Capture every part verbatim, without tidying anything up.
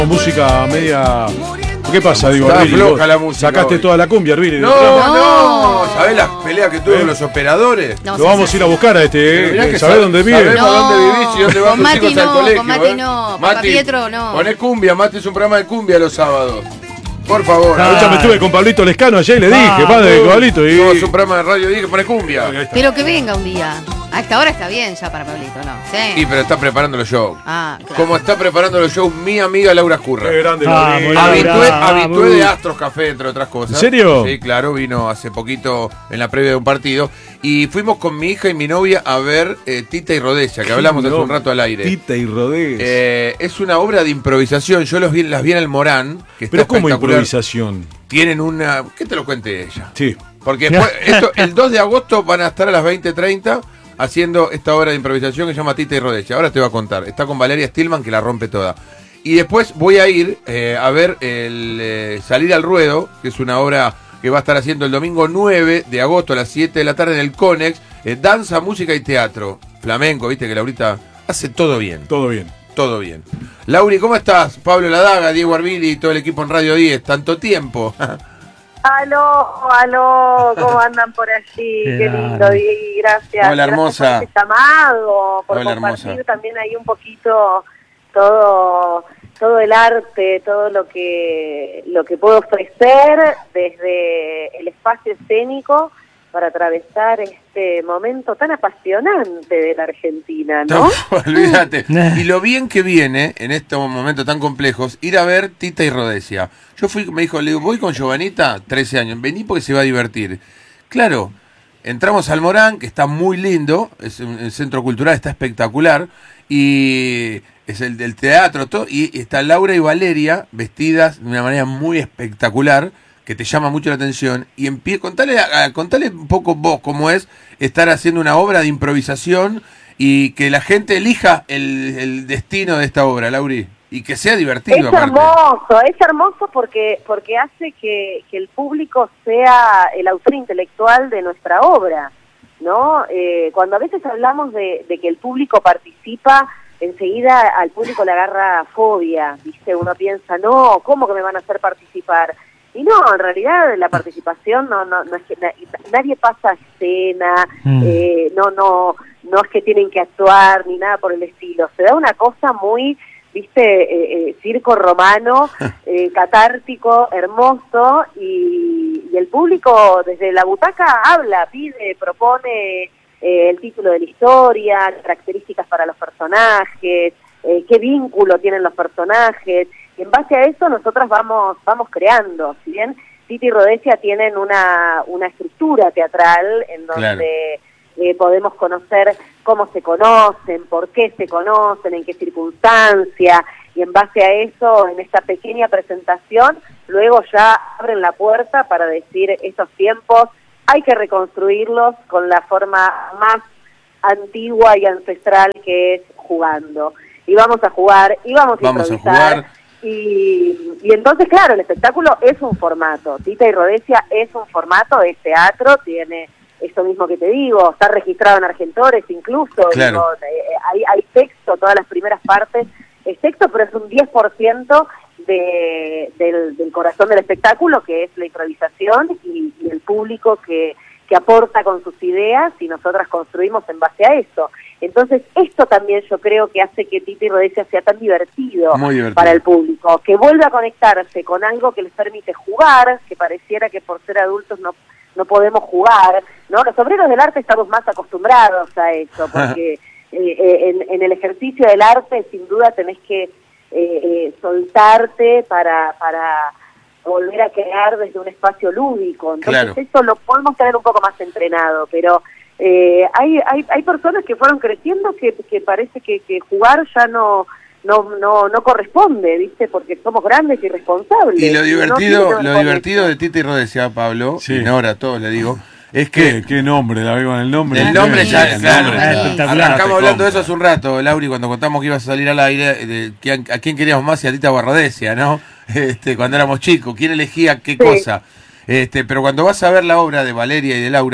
Música media... ¿Qué pasa, digo, Está Arvili, floja la música sacaste hoy. toda la cumbia, Arvili. No, No. no, ¿sabés las peleas que tuve ¿Eh? con los operadores? No, Lo vamos a ir a buscar a este, Pero mirá ¿eh? que ¿Sabés sab- dónde vive? Sabemos No. dónde vivís y dónde van Con tus Mati hijos no, al colegio. con Mati ¿eh? no, Papá Pietro no. Poné cumbia, Mati es un programa de cumbia los sábados. Por favor. La lucha me estuve con Pablito Lescano ayer y le dije, Ah, padre, Uh, Pablito. Y... Somos un programa de radio, dije, poné cumbia. Ahí está. Pero que venga un día. A esta hora está bien ya para Pablito, ¿no? Sí, Sí. pero está preparando los shows. Ah, claro. Como está preparando los shows mi amiga Laura Curra. Qué grande Ah, la vi. muy Habitué, Laura, habitué muy- de Astros Café, entre otras cosas. ¿En serio? Sí, claro, vino hace poquito en la previa de un partido. Y fuimos con mi hija y mi novia a ver eh, Tita y Rodesia, que hablamos hace un rato al aire. Tita y Rodés. Eh, es una obra de improvisación. Yo los vi, las vi en el Morán, que está Pero ¿cómo espectacular. improvisación? Tienen una... ¿Qué te lo cuente ella? Sí. Porque después, esto, el dos de agosto van a estar a las veinte treinta haciendo esta obra de improvisación que se llama Tita y Rodesia. Ahora te voy a contar. Está con Valeria Stillman, que la rompe toda. Y después voy a ir eh, a ver el eh, Salir al Ruedo, que es una obra que va a estar haciendo el domingo nueve de agosto a las siete de la tarde en el Conex. Eh, danza, música y teatro. Flamenco, viste que Laurita hace todo bien. Todo bien. Todo bien. Lauri, ¿cómo estás? Pablo Ladaga, Diego Arvili y todo el equipo en Radio diez. Tanto tiempo. Aló, aló, ¿cómo andan por allí? Qué lindo, Diego, gracias. Hola, hermosa. Gracias por este llamado, por Hola, compartir hermosa. también ahí un poquito todo todo el arte, todo lo que lo que puedo ofrecer desde el espacio escénico para atravesar este momento tan apasionante de la Argentina, ¿no? No, olvídate. Y lo bien que viene, en estos momentos tan complejos, ir a ver Tita y Rodesia. Yo fui, me dijo, le digo, voy con Giovanita, trece años, vení porque se va a divertir. Claro, entramos al Morán, que está muy lindo, es un el centro cultural, está espectacular, y es el del teatro, todo, y está Laura y Valeria vestidas de una manera muy espectacular, que te llama mucho la atención, y en pie, contale, a- contale un poco vos cómo es estar haciendo una obra de improvisación y que la gente elija el, el destino de esta obra, Lauri, y que sea divertido. Es aparte. hermoso, es hermoso porque porque hace que, que el público sea el autor intelectual de nuestra obra, ¿no? Eh, cuando a veces hablamos de, de que el público participa, enseguida al público le agarra fobia, ¿viste? Uno piensa, no, ¿cómo que me van a hacer participar? Y no, en realidad la participación no no, no es que na- nadie pasa escena, Mm. eh, no no no es que tienen que actuar ni nada por el estilo. Se da una cosa muy, viste, eh, eh, circo romano, eh, catártico, hermoso, y, y el público desde la butaca habla, pide, propone eh, el título de la historia, características para los personajes, eh, qué vínculo tienen los personajes. Y en base a eso nosotras vamos vamos creando. Si bien Tita y Rodesia tienen una, una estructura teatral en donde Claro. eh, podemos conocer cómo se conocen, por qué se conocen, en qué circunstancia, y en base a eso, en esta pequeña presentación, luego ya abren la puerta para decir estos tiempos hay que reconstruirlos con la forma más antigua y ancestral que es jugando. Y vamos a jugar, y vamos a Vamos a improvisar. jugar. Y, y entonces, claro, el espectáculo es un formato. Tita y Rodesia es un formato, es teatro, tiene esto mismo que te digo, está registrado en Argentores incluso. Claro. Digo, eh, hay, hay texto, todas las primeras partes es texto, pero es un diez por ciento de, del, del corazón del espectáculo, que es la improvisación y, y el público que, que aporta con sus ideas y nosotras construimos en base a eso. Entonces, esto también yo creo que hace que Tita y Rodesia sea tan divertido, Muy divertido. para el público, que vuelva a conectarse con algo que les permite jugar, que pareciera que por ser adultos no no podemos jugar, ¿no? Los obreros del arte estamos más acostumbrados a eso, porque eh, eh, en, en el ejercicio del arte sin duda tenés que eh, eh, soltarte para, para volver a crear desde un espacio lúdico. Entonces Claro. eso lo podemos tener un poco más entrenado, pero eh, hay, hay hay personas que fueron creciendo que, que parece que, que jugar ya no no no no corresponde, ¿viste? Porque somos grandes y responsables. Y lo no divertido, tiene lo con divertido eso. de Tita y Rodesia, Pablo, Sí. y ahora a todos le digo, es ¿Qué, que qué nombre? La veo con el nombre. el nombre ya, Sí, claro, sí, es espectacular. arrancamos Te hablando de eso compra. hace un rato, Lauri, cuando contamos que ibas a salir al aire, de que a, a quién queríamos más y a Tita o a Rodesia, ¿no? Este, cuando éramos chicos, quién elegía qué Sí. cosa. Este, pero cuando vas a ver la obra de Valeria y de Laura,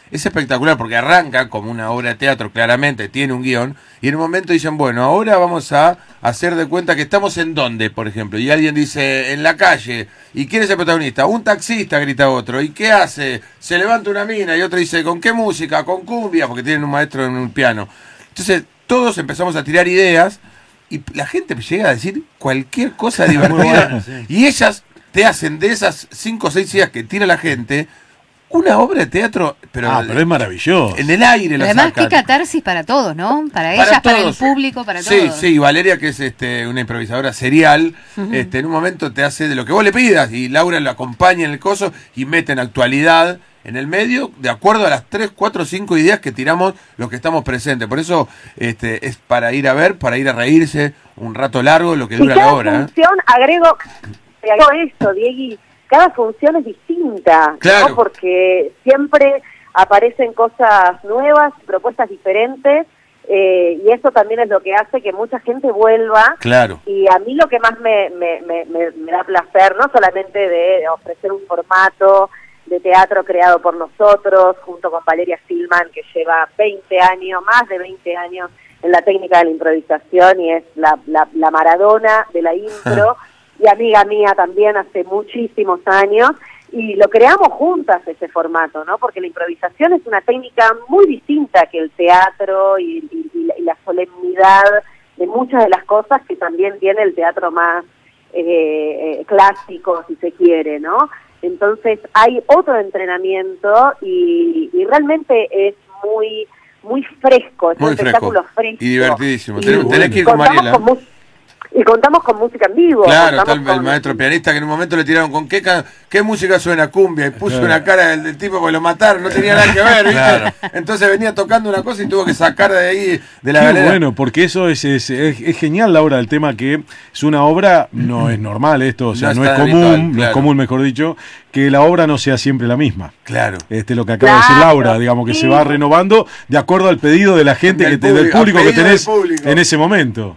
es espectacular porque arranca como una obra de teatro, claramente, tiene un guión, y en un momento dicen, bueno, ahora vamos a hacer de cuenta que estamos en dónde, por ejemplo, y alguien dice, en la calle, ¿y quién es el protagonista? Un taxista, grita otro, ¿y qué hace? Se levanta una mina, y otro dice, ¿con qué música? Con cumbia, porque tienen un maestro en un piano. Entonces, todos empezamos a tirar ideas, y la gente llega a decir cualquier cosa divertida, bueno, sí. y ellas te hacen de esas cinco o seis ideas que tira la gente, una obra de teatro, pero, Ah, pero es maravilloso. en el aire la Además, sacan. qué catarsis para todos, ¿no? Para, Para ellas, para el todos. público, para Sí, todos. sí, Valeria, que es este una improvisadora serial, Ujú. este en un momento te hace de lo que vos le pidas, y Laura lo acompaña en el coso y mete en actualidad en el medio, de acuerdo a las tres, cuatro, cinco ideas que tiramos los que estamos presentes. Por eso este es para ir a ver, para ir a reírse un rato largo, lo que Y dura cada la obra. ¿eh? función, agrego, agrego esto, Diegui, cada función es distinta, Claro. ¿no? Porque siempre aparecen cosas nuevas, propuestas diferentes, eh, y eso también es lo que hace que mucha gente vuelva. Claro. Y a mí lo que más me, me, me, me, me da placer, no solamente de ofrecer un formato de teatro creado por nosotros, junto con Valeria Silman, que lleva veinte años, más de veinte años en la técnica de la improvisación y es la, la, la Maradona de la impro, y amiga mía también hace muchísimos años, y lo creamos juntas ese formato, ¿no? Porque la improvisación es una técnica muy distinta que el teatro y, y, y, la, y la solemnidad de muchas de las cosas que también tiene el teatro más eh, eh, clásico, si se quiere, ¿no? Entonces hay otro entrenamiento y, y realmente es muy muy fresco, es Muy un espectáculo fresco fresco. y divertidísimo. Y, Tenés- tenés que ir y con contamos Mariela. con mu- y contamos con música en vivo. Claro, está contamos el, el con- maestro pianista que en un momento le tiraron con qué, ca- qué música suena, cumbia, y puso Claro. una cara del, del tipo porque lo mataron, no tenía nada que ver, ¿viste? Claro. Entonces venía tocando una cosa y tuvo que sacar de ahí, de la Qué galera. bueno, porque eso es, es, es, es genial la obra del tema, que es una obra, no es normal esto, o sea, No no, es está común, habitual, no es claro. común, mejor dicho, que la obra no sea siempre la misma. Claro. Este, lo que acaba de Claro, decir Laura, digamos, que sí. se va renovando de acuerdo al pedido de la gente, Del que te- del público, público al que pedido tenés del público. en ese momento.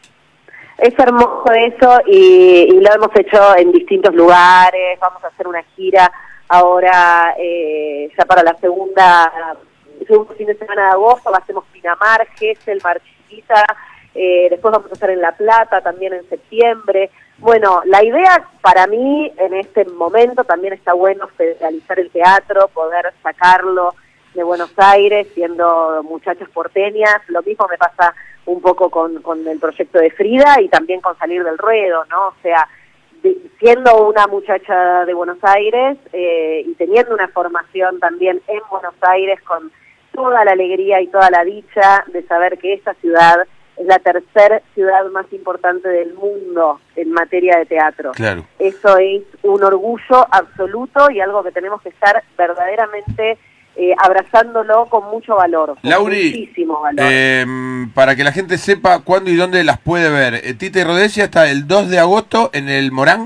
Es hermoso eso y, y lo hemos hecho en distintos lugares. Vamos a hacer una gira ahora eh, ya para la segunda, el segundo fin de semana de agosto. Hacemos Pinamar, Gesell, Mar Chiquita, eh, después vamos a hacer en La Plata también en septiembre. Bueno, la idea para mí en este momento también está bueno federalizar el teatro, poder sacarlo de Buenos Aires siendo muchachas porteñas. Lo mismo me pasa un poco con, con el proyecto de Frida y también con Salir del Ruedo, ¿no? O sea, de, siendo una muchacha de Buenos Aires eh, y teniendo una formación también en Buenos Aires con toda la alegría y toda la dicha de saber que esta ciudad es la tercera ciudad más importante del mundo en materia de teatro. Claro. Eso es un orgullo absoluto y algo que tenemos que estar verdaderamente eh, abrazándolo con mucho valor, con Lauri, muchísimo valor. eh, para que la gente sepa cuándo y dónde las puede ver, eh, Tita y Rodesia está el dos de agosto en el Morán.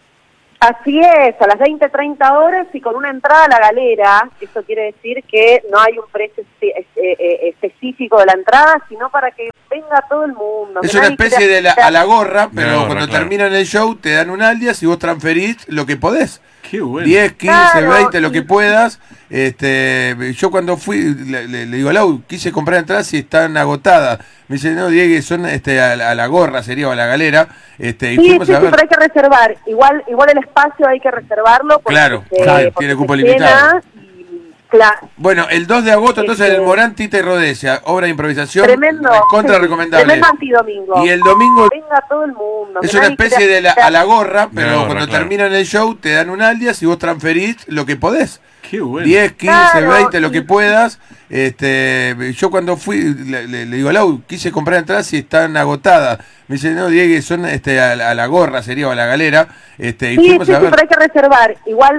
Así es, a las veinte, treinta horas y con una entrada a la galera. Eso quiere decir que no hay un precio espe- eh, eh, específico de la entrada, sino para que venga todo el mundo. Es que una nadie especie quiera- de la, a la gorra, pero La gorra, cuando claro. terminan el show te dan un alias y vos transferís lo que podés. Qué bueno. diez, quince, Claro, veinte, lo y- que puedas. Este, yo cuando fui, le, le- le digo a Lau, quise comprar entradas y están agotadas. Me dice, no, Diego, son este, a, la- a la gorra, sería, o a la galera. Este, y Sí, sí, fuimos sí, a ver. pero hay que reservar. Igual igual el espacio hay que reservarlo. Porque Claro, se- claro, porque tiene cupo se limitado. llena y, claro, Bueno, el dos de agosto, entonces, en el Este- Morán, Tita y Rodesia, obra de improvisación. tremendo. Contra sí, recomendable. Tremendo antidomingo. Y el domingo Venga todo el mundo. es que una nadie especie quiera- de la, a la gorra, pero La gorra, cuando claro. terminan el show te dan un alias y vos transferís lo que podés. Qué bueno. diez, quince, Claro, veinte, lo y- que puedas. Este, yo cuando fui, le, le- le digo a Lau, quise comprar entradas y están agotadas. Me dice, no, Diego, son este, a, la- a la gorra, sería, o a la galera. Este, y Sí, fuimos sí, a sí, ver. pero hay que reservar. Igual